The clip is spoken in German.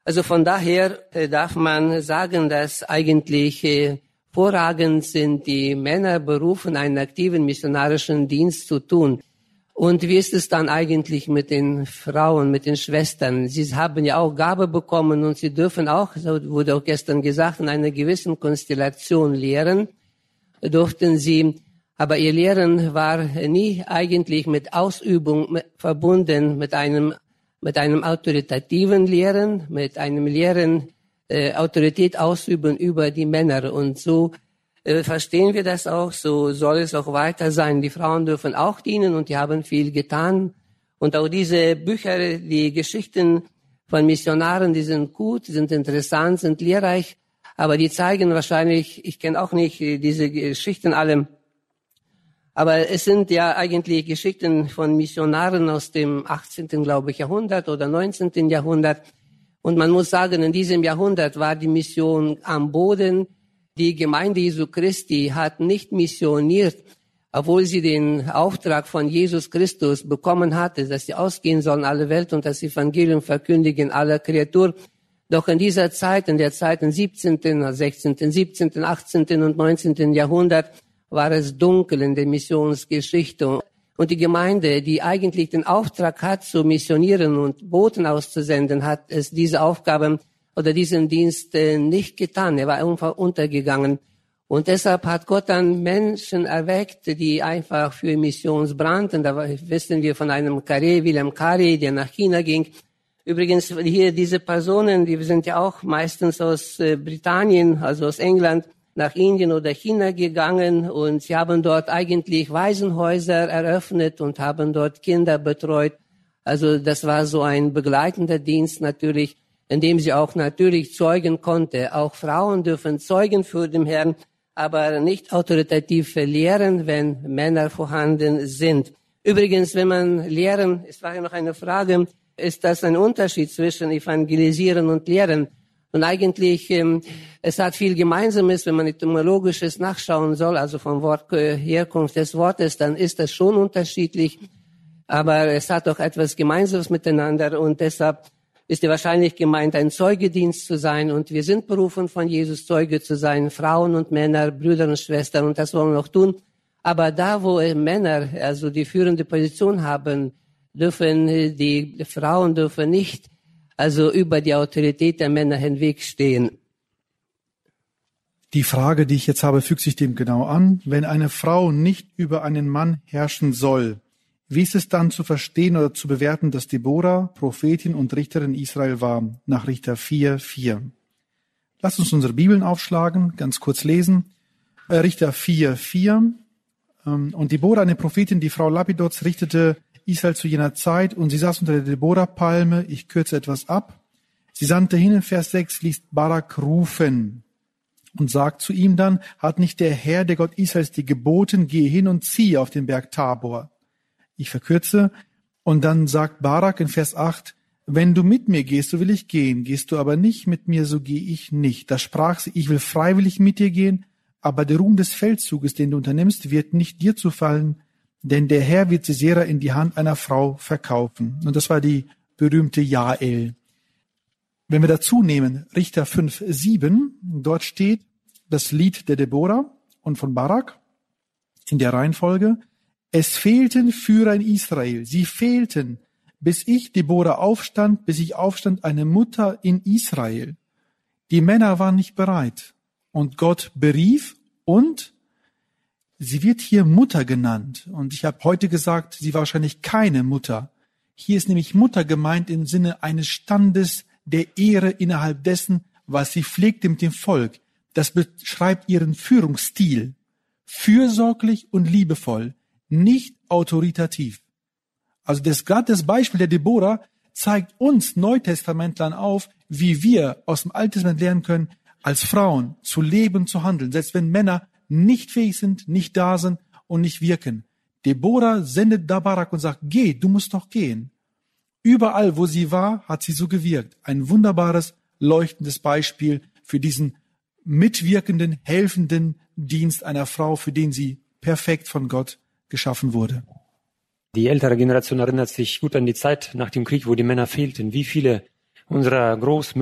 Also von daher darf man sagen, dass eigentlich vorragend sind die Männer berufen, einen aktiven missionarischen Dienst zu tun. Und wie ist es dann eigentlich mit den Frauen, mit den Schwestern? Sie haben ja auch Gabe bekommen und sie dürfen auch, so wurde auch gestern gesagt, in einer gewissen Konstellation lehren, durften sie. Aber ihr Lehren war nie eigentlich mit Ausübung verbunden, mit einem autoritativen Lehren, mit einem Lehren, Autorität ausüben über die Männer. Und so verstehen wir das auch, so soll es auch weiter sein. Die Frauen dürfen auch dienen und die haben viel getan. Und auch diese Bücher, die Geschichten von Missionaren, die sind gut, sind interessant, sind lehrreich, aber die zeigen wahrscheinlich, ich kenne auch nicht diese Geschichten alle, aber es sind ja eigentlich Geschichten von Missionaren aus dem 18., glaube ich, Jahrhundert oder 19. Jahrhundert. Und man muss sagen, in diesem Jahrhundert war die Mission am Boden. Die Gemeinde Jesu Christi hat nicht missioniert, obwohl sie den Auftrag von Jesus Christus bekommen hatte, dass sie ausgehen sollen, alle Welt, und das Evangelium verkündigen aller Kreatur. Doch in dieser Zeit, in der Zeit im 17., 16., 17., 18. und 19. Jahrhundert, war es dunkel in der Missionsgeschichte. Und die Gemeinde, die eigentlich den Auftrag hat, zu missionieren und Boten auszusenden, hat es diese Aufgabe oder diesen Dienst nicht getan. Er war einfach untergegangen. Und deshalb hat Gott dann Menschen erweckt, die einfach für Missions brannten. Da wissen wir von einem William Carey, der nach China ging. Übrigens, hier diese Personen, die sind ja auch meistens aus Britannien, also aus England, nach Indien oder China gegangen, und sie haben dort eigentlich Waisenhäuser eröffnet und haben dort Kinder betreut. Also das war so ein begleitender Dienst natürlich, in dem sie auch natürlich zeugen konnte. Auch Frauen dürfen zeugen für den Herrn, aber nicht autoritativ lehren, wenn Männer vorhanden sind. Übrigens, wenn man lehren, es war ja noch eine Frage, ist das ein Unterschied zwischen Evangelisieren und Lehren? Und eigentlich, es hat viel Gemeinsames, wenn man etymologisches nachschauen soll, also vom Wort Herkunft des Wortes, dann ist das schon unterschiedlich. Aber es hat doch etwas Gemeinsames miteinander, und deshalb ist ja wahrscheinlich gemeint, ein Zeugedienst zu sein. Und wir sind berufen, von Jesus Zeuge zu sein, Frauen und Männer, Brüder und Schwestern, und das wollen wir auch tun. Aber da, wo Männer also die führende Position haben, die Frauen dürfen nicht also über die Autorität der Männer hinwegstehen. Die Frage, die ich jetzt habe, fügt sich dem genau an. Wenn eine Frau nicht über einen Mann herrschen soll, wie ist es dann zu verstehen oder zu bewerten, dass Deborah Prophetin und Richterin Israel war, nach Richter 4,4? Lasst uns unsere Bibeln aufschlagen, ganz kurz lesen. Richter 4,4. Und Deborah, eine Prophetin, die Frau Lapidots, richtete Israel zu jener Zeit, und sie saß unter der Deborah-Palme. Ich kürze etwas ab. Sie sandte hin, in Vers 6 liest Barak rufen und sagt zu ihm dann, hat nicht der Herr, der Gott Israels, dir geboten, gehe hin und ziehe auf den Berg Tabor. Ich verkürze. Und dann sagt Barak in Vers 8, wenn du mit mir gehst, so will ich gehen. Gehst du aber nicht mit mir, so gehe ich nicht. Da sprach sie, ich will freiwillig mit dir gehen, aber der Ruhm des Feldzuges, den du unternimmst, wird nicht dir zufallen, denn der Herr wird Sisera in die Hand einer Frau verkaufen. Und das war die berühmte Jael. Wenn wir dazu nehmen, Richter 5,7, dort steht das Lied der Deborah und von Barak in der Reihenfolge. Es fehlten Führer in Israel. Sie fehlten, bis ich, Deborah, aufstand, bis ich aufstand, eine Mutter in Israel. Die Männer waren nicht bereit. Und Gott berief, und sie wird hier Mutter genannt. Und ich habe heute gesagt, sie war wahrscheinlich keine Mutter. Hier ist nämlich Mutter gemeint im Sinne eines Standes der Ehre innerhalb dessen, was sie pflegte mit dem Volk. Das beschreibt ihren Führungsstil. Fürsorglich und liebevoll, nicht autoritativ. Also gerade das Beispiel der Deborah zeigt uns Neutestamentlern auf, wie wir aus dem Alten Testament lernen können, als Frauen zu leben, zu handeln, selbst wenn Männer nicht fähig sind, nicht da sind und nicht wirken. Deborah sendet da Barak und sagt, geh, du musst doch gehen. Überall, wo sie war, hat sie so gewirkt. Ein wunderbares, leuchtendes Beispiel für diesen mitwirkenden, helfenden Dienst einer Frau, für den sie perfekt von Gott geschaffen wurde. Die ältere Generation erinnert sich gut an die Zeit nach dem Krieg, wo die Männer fehlten. Wie viele unserer Großmütter